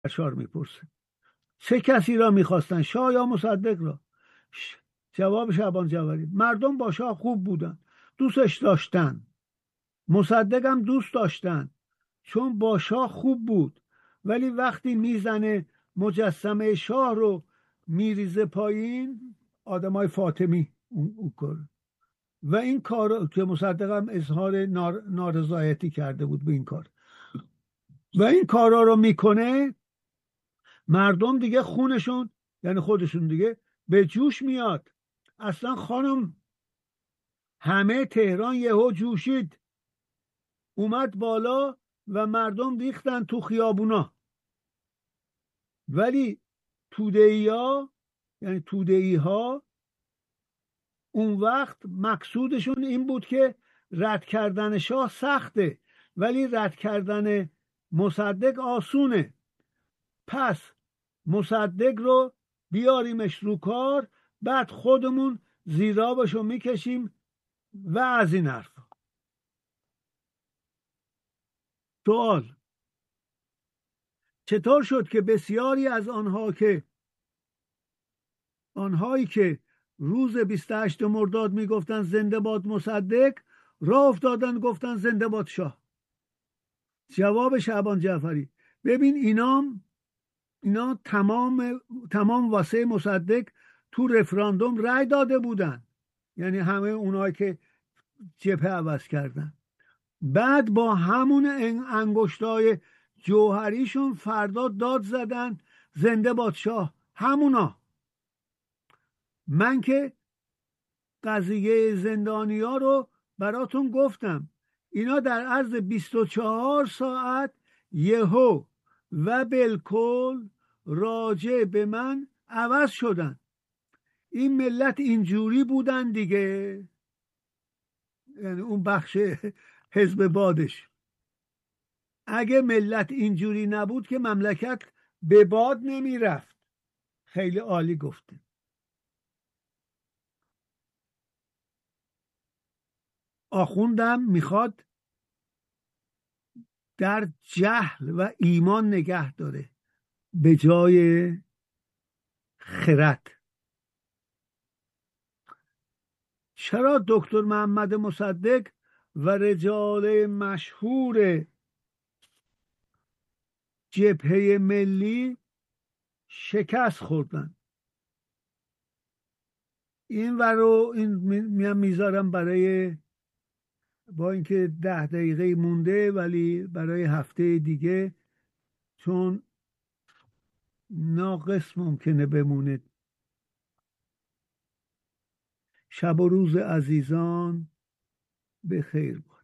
اشار میپرسه چه کسی را میخواستن، شاه یا مصدق را؟ جواب شعبان جعفری: مردم با شاه خوب بودن، دوستش داشتن، مصدق هم دوست داشتن چون با شاه خوب بود، ولی وقتی میزنه مجسمه شاه رو میریزه پایین، آدمای فاطمی اون کار، و این کار که مصدق هم اظهار نارضایتی کرده بود به این کار، و این کارا رو میکنه، مردم دیگه خونشون، یعنی خودشون دیگه به جوش میاد. اصلا خانم، همه تهران یهو جوشید، اومد بالا و مردم ریختن تو خیابونا. ولی توده‌ای ها، یعنی توده‌ای ها، اون وقت مقصودشون این بود که رد کردن شاه سخته ولی رد کردن مصدق آسونه، پس مصدق رو بیاریمش رو کار، بعد خودمون زیرابشو میکشیم و از این حرف. سوال: چطور شد که بسیاری از آنهایی که روز 28 مرداد میگفتن زنده باد مصدق، راه افتادن گفتن زنده باد شاه؟ جواب شعبان جعفری: ببین اینا تمام واسه مصدق تو رفراندوم رای داده بودن، یعنی همه اونایی که جبهه عوض کردن، بعد با همون انگشتای جوهریشون فردا داد زدن زنده باد شاه. همونا. من که قضیه زندانیا رو براتون گفتم، اینا در عرض 24 ساعت یهو و بالکل راجع به من عوض شدن. این ملت اینجوری بودن دیگه، یعنی اون بخش حزب بادش. اگه ملت اینجوری نبود که مملکت به باد نمی رفت. خیلی عالی گفته. آخوندم میخواد در جهل و ایمان نگه داره به جای خرد. چرا دکتر محمد مصدق و رجال مشهور جبهه ملی شکست خوردن؟ این رو این میذارم برای، با اینکه 10 دقیقه مونده، ولی برای هفته دیگه، چون ناقص ممکنه بمونه. شب و روز عزیزان به خیر.